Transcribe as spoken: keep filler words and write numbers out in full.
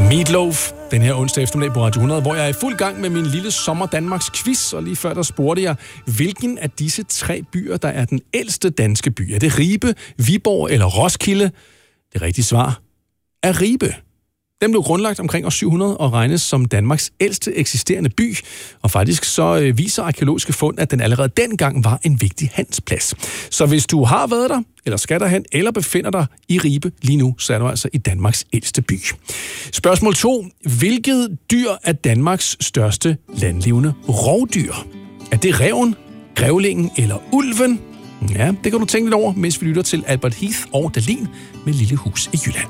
Meatloaf, den her onsdag eftermiddag på Radio hundrede, hvor jeg er i fuld gang med min lille Sommer Danmarks quiz, og lige før der spurgte jeg, hvilken af disse tre byer, der er den ældste danske by? Er det Ribe, Viborg eller Roskilde? Det rigtige svar er Ribe. Den blev grundlagt omkring år syv hundrede og regnes som Danmarks ældste eksisterende by, og faktisk så viser arkæologiske fund, at den allerede dengang var en vigtig handelsplads. Så hvis du har været der, eller skal derhen, eller befinder dig i Ribe lige nu, så er du altså i Danmarks ældste by. Spørgsmål to. Hvilket dyr er Danmarks største landlevende rovdyr? Er det ræven, grævlingen eller ulven? Ja, det kan du tænke lidt over, mens vi lytter til Albert Heath og Dahlin med Lille Hus i Jylland.